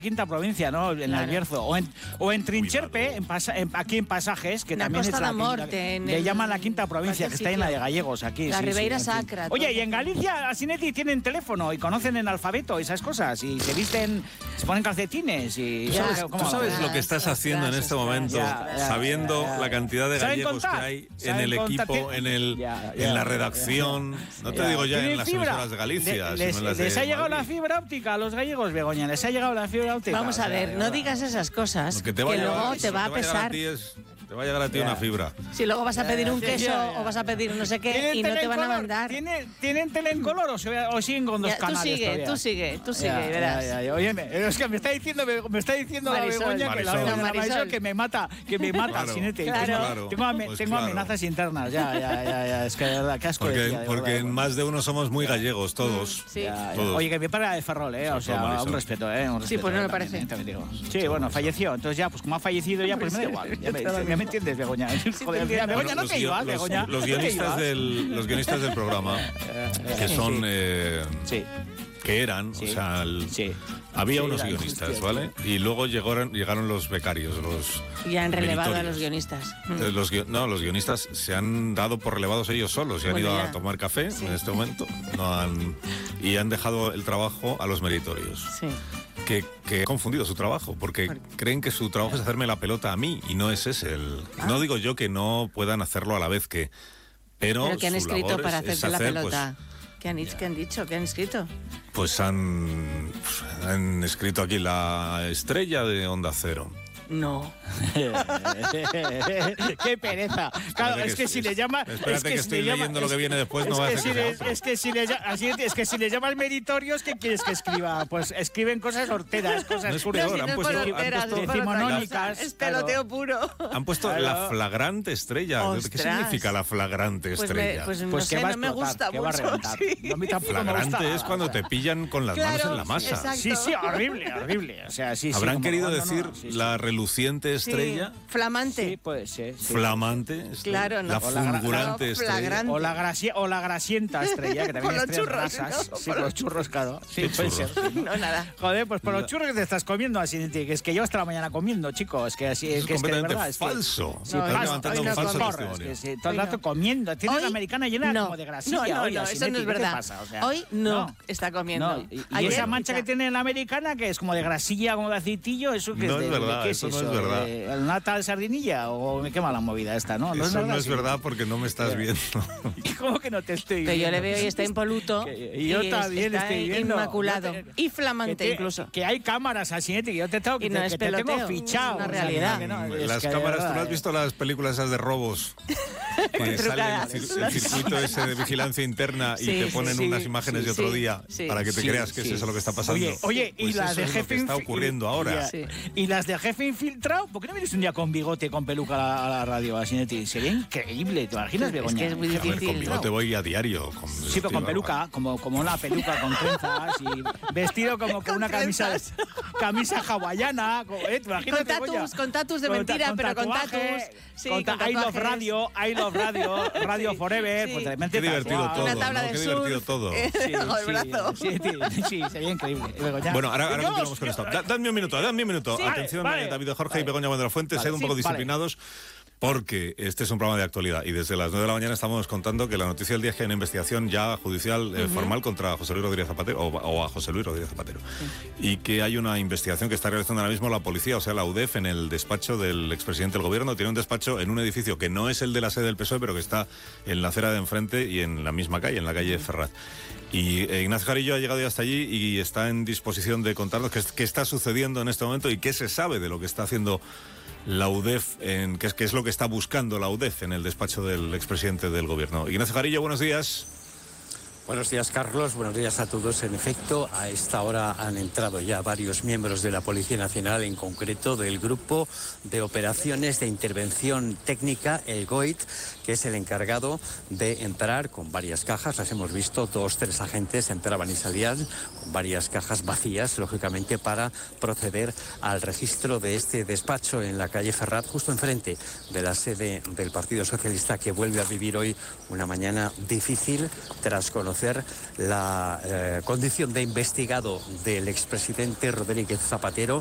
quinta provincia, ¿no? En el Bierzo. O en Trincherpe, aquí en Pasajes, que también es le llaman la quinta provincia, que está llena de gallegos aquí. La Ribeira Sacra. Oye, y en Galicia, Asinetti, tienen teléfono y conocen el alfabeto y esas cosas, y se visten, se ponen calcetines y... ¿Tú sabes lo que estás haciendo en este momento, sabiendo la cantidad de gallegos que hay en el equipo, en la redacción? No te digo ya en las emisoras de Galicia, sino en las de ¿Les ha llegado Madrid. la fibra óptica a los gallegos, Begoña? ¿Les ha llegado la fibra óptica? Vamos a ver, no digas esas cosas, que luego te va a pesar. Te va a llegar a ti una fibra. Si luego vas a pedir un queso o vas a pedir no sé qué y no te van a mandar. ¿Tienen tele en color o siguen con dos canales? Tú sigue, verás. Oye, es que me está diciendo la Begoña que la Marisol que me mata, Claro, Sinete. claro. Tengo amenazas internas, ya, es que de verdad, qué asco porque en más de uno somos muy gallegos, todos. Sí. Todos. Oye, que me para de Ferrol, o sea, un respeto, Sí, pues no me parece. Sí, bueno, falleció, entonces ya, pues como ha fallecido ya, pues me da igual. Ya me entiendes, Begoña. Joder, Begoña, no te ibas, Begoña. Los guionistas del programa, que son... que eran, o sea, había unos guionistas, ¿vale? Y luego llegaron los becarios, los... Ya han relevado a los guionistas. Los guionistas se han dado por relevados ellos solos y han ido a tomar café en este momento y han dejado el trabajo a los meritorios. Sí. Que han confundido su trabajo, porque creen que su trabajo es hacerme la pelota a mí, y no es ese el... No digo yo que no puedan hacerlo a la vez que... Pero que han escrito para hacerse la pelota. Pues, ¿Qué han dicho? ¿Qué han escrito? Pues han escrito aquí la estrella de Onda Cero. No. ¡Qué pereza! Claro, es que si le llama... Espérate que estoy leyendo lo que viene después, no va a ser que es que si le llamas meritorios, ¿qué quieres que escriba? Pues escriben cosas horteras, cosas decimonónicas. Es peloteo puro. Han puesto la flagrante estrella. ¿Qué significa la flagrante estrella? Pues no sé, no me gusta mucho. Flagrante es cuando te pillan con las manos en la masa. Exacto. Sí, horrible. O sea, sí. ¿Habrán querido decir la reluciente estrella? Flamante. Sí, puede ser. Flamante. Claro, no. La fulgurante estrella. O la grasienta estrella, que también con los churros. Sí, con los churros, claro. Sí, puede ser. No, nada. Joder, pues por los churros que te estás comiendo, así, que es que yo hasta la mañana comiendo, chico. Es que así es que es completamente de verdad. falso. Estás levantando un falso testimonio. Todo el rato comiendo. Tienes una americana llena como de grasilla. No, eso no es verdad. Hoy no está comiendo. Y esa mancha que tiene la americana, que es como de grasilla, como de aceitillo, eso que no es verdad, ¿qué es eso eso? No es verdad. ¿Una tal sardinilla o me quema la movida esta, no? Eso no es verdad porque no me estás viendo. ¿Cómo que no te estoy viendo? Que yo le veo y está impoluto. Y yo también estoy viendo. Inmaculado. Y flamante incluso. Que hay cámaras al siguiente, que yo te tengo que te tengo fichado. Es una realidad. Las cámaras, ¿tú no has visto las películas esas de robos? Que sale el circuito ese de vigilancia interna y te ponen unas imágenes de otro día para que te creas que es eso lo que está pasando. Oye, pues y las de jefe es lo que está ocurriendo ahora. Y las de jefe infiltrado, ¿por qué no vienes un día con bigote, con peluca a la radio, Asinetti? Sería increíble, ¿te imaginas, Begoña? Es que es muy difícil. A ver, con bigote voy a diario. Sí, pero con peluca, como una peluca con trenzas y vestido como con una camisa hawaiana. Con tatus de mentira, pero con tatus. Sí, con I Love Radio Forever. Sí. Pues de repente qué divertido todo. Una tabla Qué del divertido surf. todo. Sí, sería increíble. Begoña. Bueno, ahora continuamos con esto. Dadme un minuto. Sí, Atención, vale. David de Jorge y Begoña Buendrafuente, sed un poco disciplinados. Porque este es un programa de actualidad y desde las 9 de la mañana estamos contando que la noticia del día es que hay una investigación ya judicial formal contra José Luis Rodríguez Zapatero o a José Luis Rodríguez Zapatero y que hay una investigación que está realizando ahora mismo la policía, o sea la UDEF, en el despacho del expresidente del gobierno. Tiene un despacho en un edificio que no es el de la sede del PSOE, pero que está en la acera de enfrente y en la misma calle, en la calle Ferraz. Y Ignacio Jarillo ha llegado ya hasta allí y está en disposición de contarnos qué está sucediendo en este momento y qué se sabe de lo que está haciendo la UDEF, qué es lo que está buscando la UDEF en el despacho del expresidente del gobierno. Ignacio Jarillo, buenos días. Buenos días, Carlos. Buenos días a todos. En efecto, a esta hora han entrado ya varios miembros de la Policía Nacional, en concreto del Grupo de Operaciones de Intervención Técnica, el GOIT, que es el encargado de entrar con varias cajas. Las hemos visto, 2-3 agentes entraban y salían con varias cajas vacías, lógicamente, para proceder al registro de este despacho en la calle Ferraz, justo enfrente de la sede del Partido Socialista, que vuelve a vivir hoy una mañana difícil tras conocer conocer la condición de investigado del expresidente Rodríguez Zapatero,